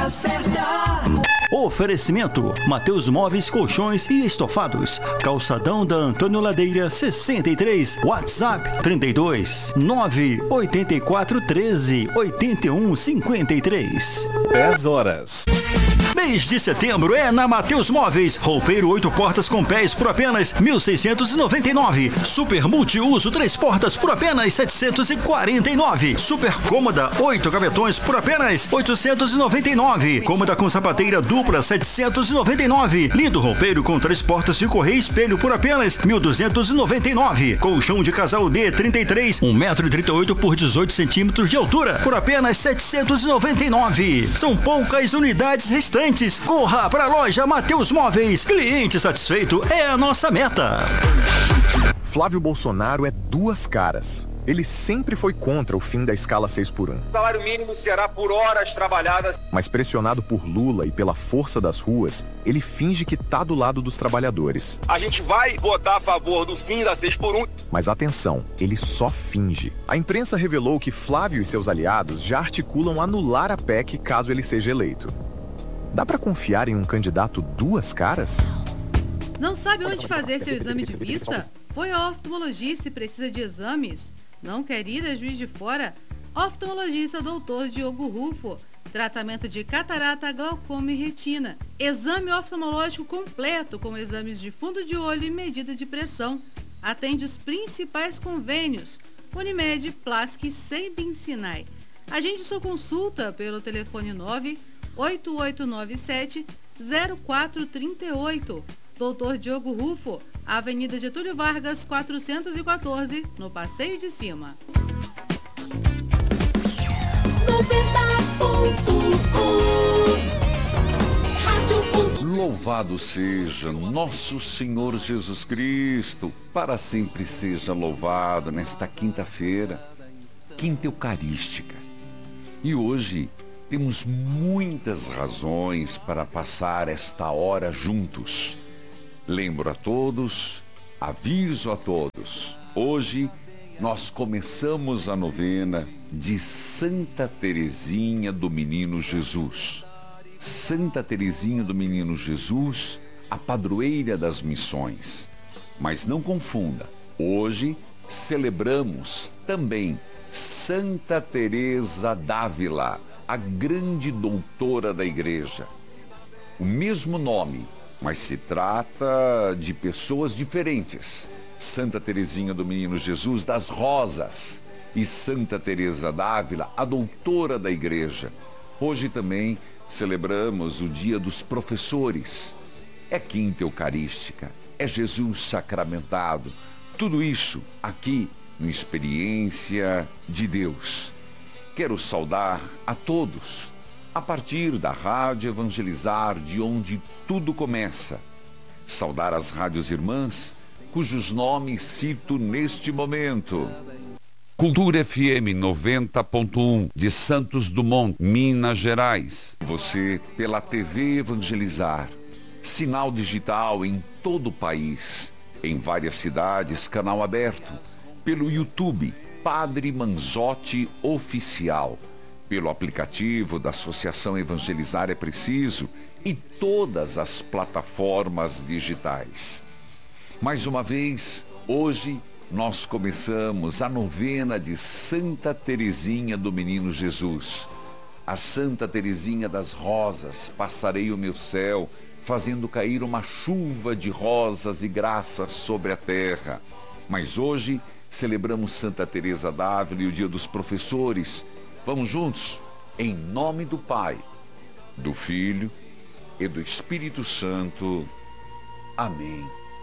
Hora certa. Oferecimento: Mateus Móveis, Colchões e Estofados. Calçadão da Antônio Ladeira 63. WhatsApp 32 984 13 81 53. 10 horas. Mês de setembro é na Mateus Móveis. Roupeiro 8 portas com pés por apenas 1.699. Super multiuso 3 portas por apenas 749. Super cômoda 8 gavetões por apenas 899. Cômoda com sapateira dupla 799. Lindo roupeiro com 3 portas de correia e espelho por apenas 1.299. Colchão de casal D 33, 1,38 m por 18 cm de altura por apenas 799. São poucas unidades restantes. Corra para a loja Mateus Móveis. Cliente satisfeito é a nossa meta. Flávio Bolsonaro é duas caras. Ele sempre foi contra o fim da escala 6x1. O salário mínimo será por horas trabalhadas. Mas pressionado por Lula e pela força das ruas, ele finge que tá do lado dos trabalhadores. A gente vai votar a favor do fim da 6x1. Mas atenção, ele só finge. A imprensa revelou que Flávio e seus aliados já articulam anular a PEC caso ele seja eleito. Dá pra confiar em um candidato duas caras? Não sabe onde fazer seu exame de vista? Foi ao oftalmologista se precisa de exames. Não quer ir a Juiz de Fora? Oftalmologista Dr. Diogo Rufo. Tratamento de catarata, glaucoma e retina. Exame oftalmológico completo com exames de fundo de olho e medida de pressão. Atende os principais convênios: Unimed, Plask e Sembin Sinai. Agende sua consulta pelo telefone 98897-0438. Dr. Diogo Rufo, Avenida Getúlio Vargas, 414, no Passeio de Cima. 90.1 Louvado seja nosso Senhor Jesus Cristo, para sempre seja louvado nesta quinta-feira, quinta eucarística. E hoje temos muitas razões para passar esta hora juntos. Lembro a todos, aviso a todos, hoje nós começamos a novena de Santa Teresinha do Menino Jesus. Santa Teresinha do Menino Jesus, a padroeira das missões. Mas não confunda, hoje celebramos também Santa Teresa d'Ávila, a grande doutora da Igreja. O mesmo nome, mas se trata de pessoas diferentes. Santa Teresinha do Menino Jesus das Rosas e Santa Teresa d'Ávila, a doutora da Igreja. Hoje também celebramos o Dia dos Professores. É quinta eucarística, é Jesus sacramentado. Tudo isso aqui no Experiência de Deus. Quero saudar a todos, a partir da Rádio Evangelizar, de onde tudo começa. Saudar as rádios irmãs, cujos nomes cito neste momento. Cultura FM 90.1 de Santos Dumont, Minas Gerais. Você pela TV Evangelizar. Sinal digital em todo o país. Em várias cidades, canal aberto. Pelo YouTube, Padre Manzotti Oficial. Pelo aplicativo da Associação Evangelizar é Preciso e todas as plataformas digitais. Mais uma vez, hoje nós começamos a novena de Santa Teresinha do Menino Jesus. A Santa Teresinha das Rosas, passarei o meu céu, fazendo cair uma chuva de rosas e graças sobre a terra. Mas hoje celebramos Santa Teresa d'Ávila e o Dia dos Professores. Vamos juntos? Em nome do Pai, do Filho e do Espírito Santo. Amém.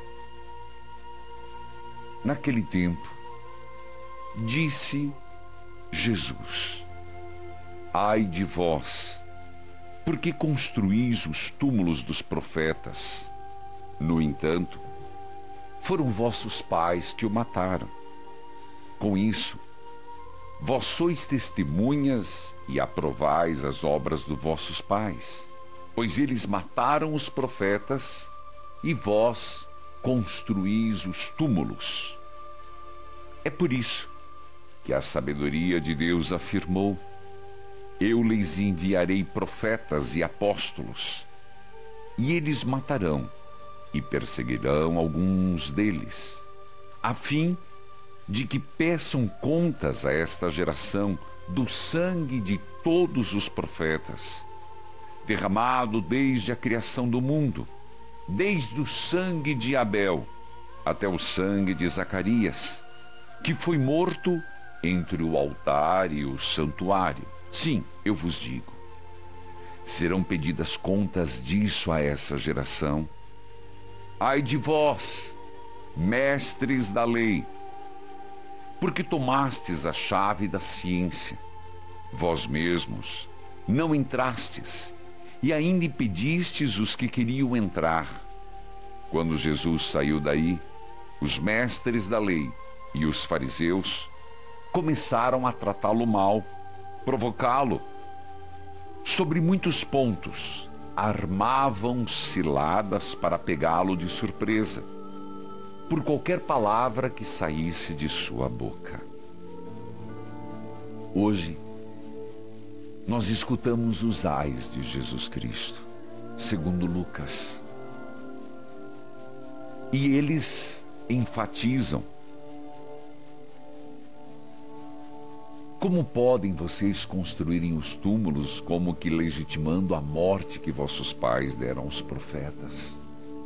Naquele tempo, disse Jesus: ai de vós, porque construís os túmulos dos profetas. No entanto, foram vossos pais que o mataram. Com isso, vós sois testemunhas e aprovais as obras dos vossos pais, pois eles mataram os profetas e vós construís os túmulos. É por isso que a sabedoria de Deus afirmou: Eu lhes enviarei profetas e apóstolos, e eles matarão e perseguirão alguns deles, a fim de que peçam contas a esta geração do sangue de todos os profetas, derramado desde a criação do mundo, desde o sangue de Abel até o sangue de Zacarias, que foi morto entre o altar e o santuário. Sim, eu vos digo, serão pedidas contas disso a essa geração. Ai de vós, mestres da lei, porque tomastes a chave da ciência. Vós mesmos não entrastes, e ainda impedistes os que queriam entrar. Quando Jesus saiu daí, os mestres da lei e os fariseus começaram a tratá-lo mal, provocá-lo. Sobre muitos pontos, armavam ciladas para pegá-lo de surpresa, por qualquer palavra que saísse de sua boca. Hoje, nós escutamos os ais de Jesus Cristo, segundo Lucas. E eles enfatizam: como podem vocês construírem os túmulos como que legitimando a morte que vossos pais deram aos profetas?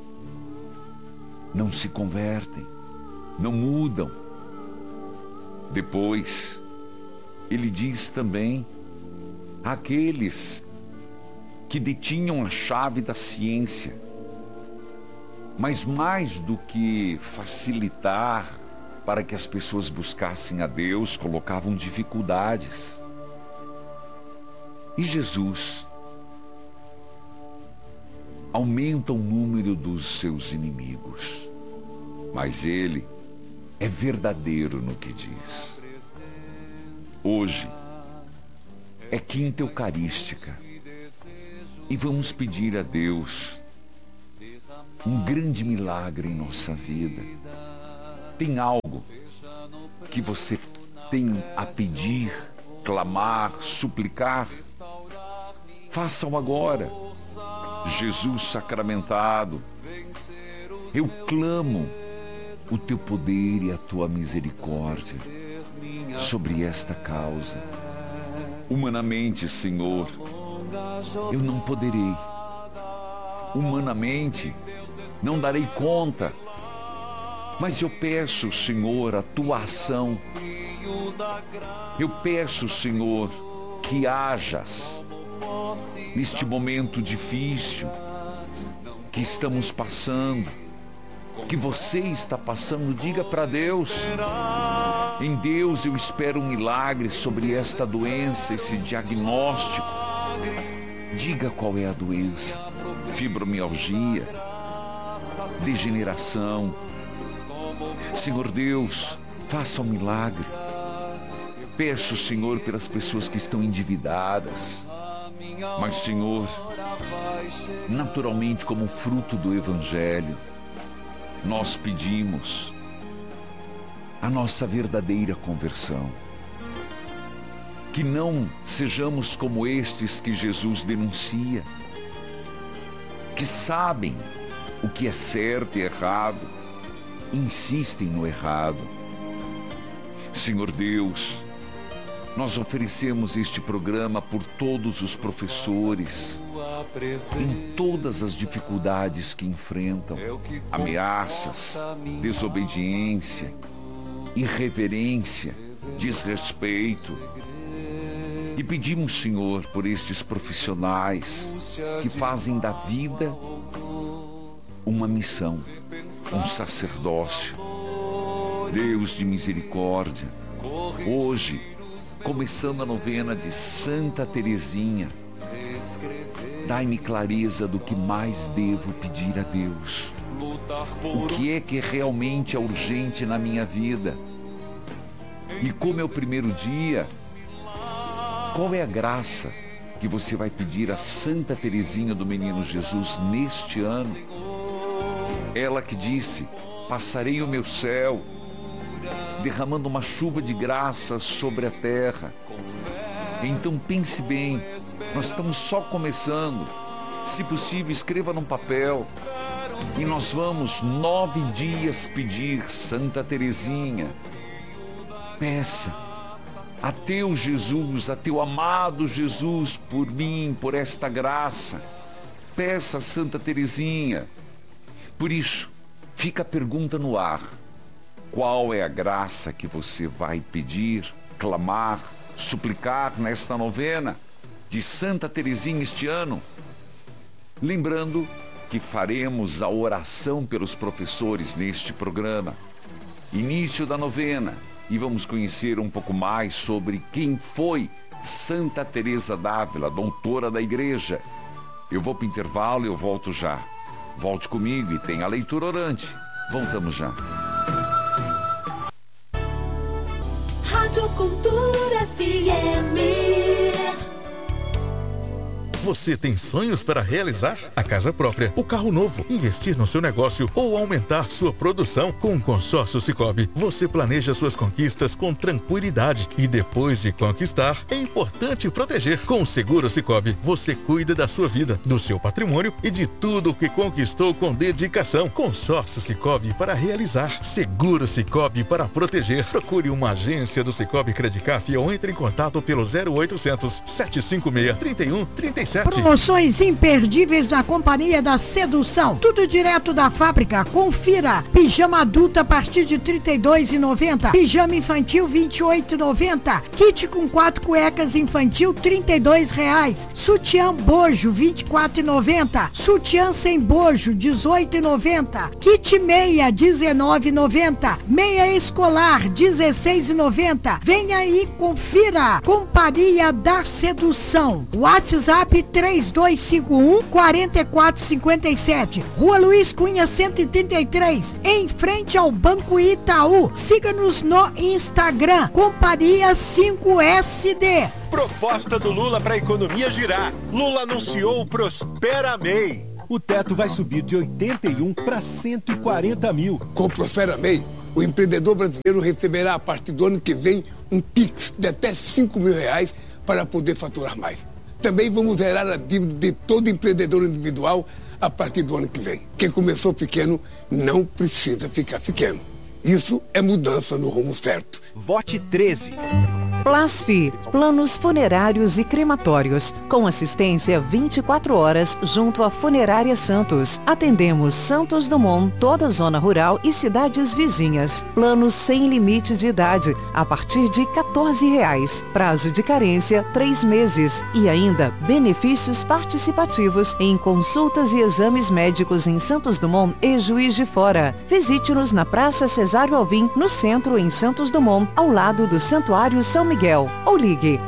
Não se convertem, não mudam. Depois, ele diz também àqueles que detinham a chave da ciência, mas mais do que facilitar para que as pessoas buscassem a Deus, colocavam dificuldades. E Jesus aumenta o número dos seus inimigos, mas ele é verdadeiro no que diz. Hoje é quinta eucarística e vamos pedir a Deus um grande milagre em nossa vida. Tem algo que você tem a pedir, clamar, suplicar? Façam agora. Jesus sacramentado, eu clamo o teu poder e a tua misericórdia sobre esta causa. Humanamente, Senhor, eu não poderei. Humanamente, não darei conta. Mas eu peço, Senhor, a tua ação. Eu peço, Senhor, que hajas neste momento difícil que estamos passando, que você está passando. Diga para Deus: em Deus eu espero um milagre sobre esta doença, esse diagnóstico. Diga qual é a doença: fibromialgia, degeneração. Senhor Deus, faça um milagre. Peço, Senhor, pelas pessoas que estão endividadas. Mas, Senhor, naturalmente, como fruto do Evangelho, nós pedimos a nossa verdadeira conversão. Que não sejamos como estes que Jesus denuncia, que sabem o que é certo e errado, insistem no errado. Senhor Deus, nós oferecemos este programa por todos os professores, em todas as dificuldades que enfrentam, ameaças, desobediência, irreverência, desrespeito. E pedimos, Senhor, por estes profissionais que fazem da vida uma missão, um sacerdócio. Deus de misericórdia, hoje, começando a novena de Santa Teresinha, dai-me clareza do que mais devo pedir a Deus. O que é realmente é urgente na minha vida? E como é o primeiro dia, qual é a graça que você vai pedir a Santa Teresinha do Menino Jesus neste ano? Ela que disse: passarei o meu céu, derramando uma chuva de graça sobre a terra. Então pense bem, nós estamos só começando. Se possível, escreva num papel. E nós vamos 9 dias pedir Santa Teresinha. Peça a teu Jesus, a teu amado Jesus, por mim, por esta graça. Peça a Santa Teresinha. Por isso, fica a pergunta no ar. Qual é a graça que você vai pedir, clamar, suplicar nesta novena de Santa Teresinha este ano? Lembrando que faremos a oração pelos professores neste programa. Início da novena, e vamos conhecer um pouco mais sobre quem foi Santa Teresa d'Ávila, doutora da Igreja. Eu vou para o intervalo e eu volto já. Volte comigo e tenha a leitura orante. Voltamos já. Rádio Cultura FM. Você tem sonhos para realizar? A casa própria, o carro novo, investir no seu negócio ou aumentar sua produção? Com o Consórcio Sicoob, você planeja suas conquistas com tranquilidade e depois de conquistar, é importante proteger. Com o Seguro Sicoob, você cuida da sua vida, do seu patrimônio e de tudo o que conquistou com dedicação. Consórcio Sicoob para realizar, Seguro Sicoob para proteger. Procure uma agência do Sicoob Credicaf ou entre em contato pelo 0800 756 3137. Promoções imperdíveis na Companhia da Sedução. Tudo direto da fábrica. Confira. Pijama adulto a partir de R$ 32,90. Pijama infantil R$ 28,90. Kit com 4 cuecas infantil R$ 32,00. Sutiã bojo R$ 24,90. Sutiã sem bojo R$ 18,90. Kit meia R$ 19,90. Meia escolar R$ 16,90. Venha aí, confira. Companhia da Sedução. WhatsApp 3251-4457. Rua Luiz Cunha 133, em frente ao Banco Itaú. Siga-nos no Instagram, Companhia 5SD. Proposta do Lula para a economia girar. Lula anunciou o Prospera MEI. O teto vai subir de 81 para 140 mil. Com o Prospera MEI, o empreendedor brasileiro receberá a partir do ano que vem um Pix de até R$5.000 para poder faturar mais. Também vamos zerar a dívida de todo empreendedor individual a partir do ano que vem. Quem começou pequeno não precisa ficar pequeno. Isso é mudança no rumo certo. Vote 13. Plasfi, planos funerários e crematórios, com assistência 24 horas junto à Funerária Santos. Atendemos Santos Dumont, toda a zona rural e cidades vizinhas. Planos sem limite de idade, a partir de R$ 14,00. Prazo de carência, 3 meses. E ainda, benefícios participativos em consultas e exames médicos em Santos Dumont e Juiz de Fora. Visite-nos na Praça Cesário Alvim, no centro, em Santos Dumont, ao lado do Santuário São Miguel, ou ligue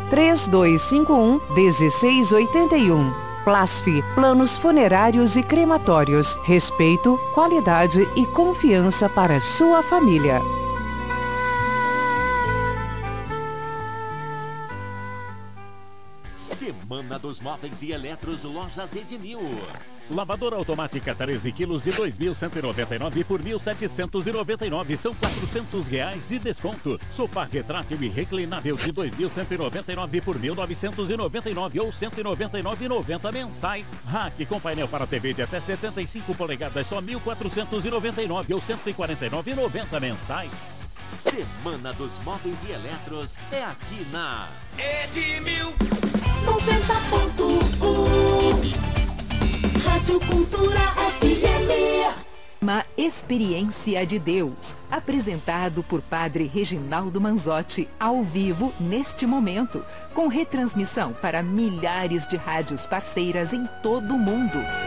3251-1681. Plasfi, planos funerários e crematórios. Respeito, qualidade e confiança para sua família. Semana dos Móveis e Eletros Lojas Edmil. Lavadora automática 13 quilos de 2.199 por 1.799, são R$400 de desconto. Sofá retrátil e reclinável de 2.199 por 1.999 ou 199,90 mensais. Rack com painel para TV de até 75 polegadas, só 1.499 ou 149,90 mensais. Semana dos Móveis e Eletros é aqui na Edmil 90.1 Rádio Cultura FM. Uma experiência de Deus, apresentado por Padre Reginaldo Manzotti, ao vivo neste momento, com retransmissão para milhares de rádios parceiras em todo o mundo.